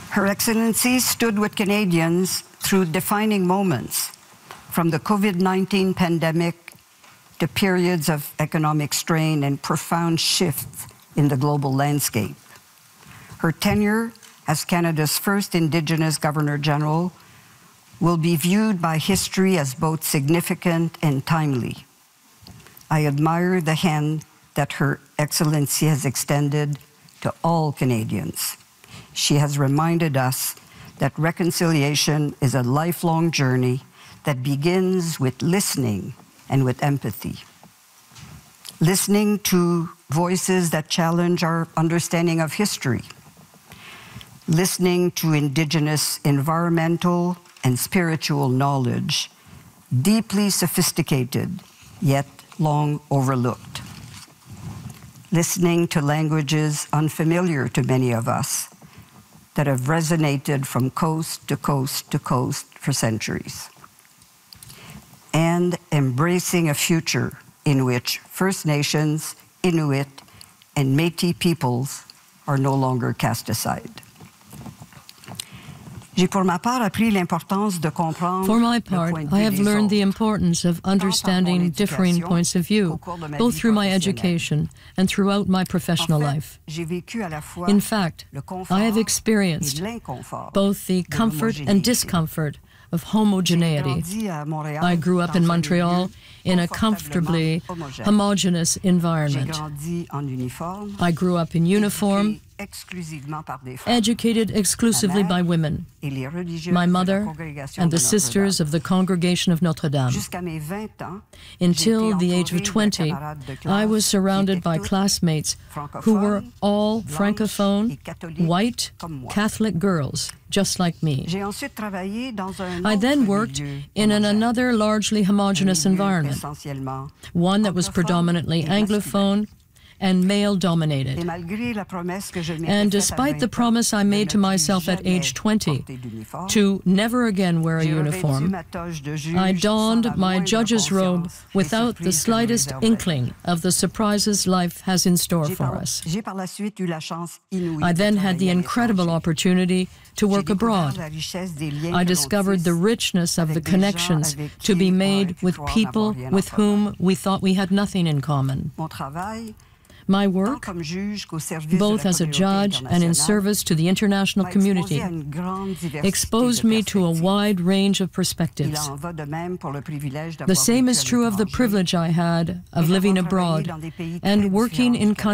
Her Excellency stood with Canadians through defining moments, from the COVID-19 pandemic to periods of economic strain and profound shifts in the global landscape. Her tenure as Canada's first Indigenous Governor-General will be viewed by history as both significant and timely. I admire the hand that Her Excellency has extended to all Canadians. She has reminded us that reconciliation is a lifelong journey that begins with listening and with empathy. Listening to voices that challenge our understanding of history. Listening to Indigenous environmental and spiritual knowledge, deeply sophisticated, yet long overlooked. Listening to languages unfamiliar to many of us that have resonated from coast to coast to coast for centuries. And embracing a future in which First Nations, Inuit, and Métis peoples are no longer cast aside. For my part, I have learned the importance of understanding differing points of view, both through my education and throughout my professional life. In fact, I have experienced both the comfort and discomfort of homogeneity. I grew up in Montreal in a comfortably homogeneous environment. I grew up in uniform, educated exclusively by women, my mother and the sisters of the Congregation of Notre Dame. Until the age of 20, I was surrounded by classmates who were all Francophone, white, Catholic girls, just like me. I then worked in another largely homogeneous environment, one that was predominantly Anglophone and male-dominated. And despite the promise I made to myself at age 20 to never again wear a uniform, I donned my judge's robe without the slightest inkling of the surprises life has in store for us. I then had the incredible opportunity to work abroad. I discovered the richness of the connections to be made with people with whom we thought we had nothing in common. My work, both as a judge and in service to the international community, exposed me to a wide range of perspectives. The same is true of the privilege I had of living abroad and working in countries